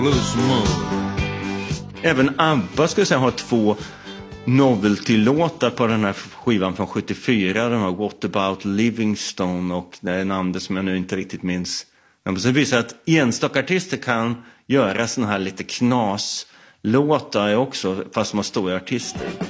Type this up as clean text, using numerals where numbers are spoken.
Blues Mood. Även ABBA skulle säga har 2 novelty-låtar på den här skivan från 74. Den har What About Livingstone och det är namn som jag nu inte riktigt minns. Men så visar att enstaka artister kan göra såna här lite knas-låtar också fast de har stora artister.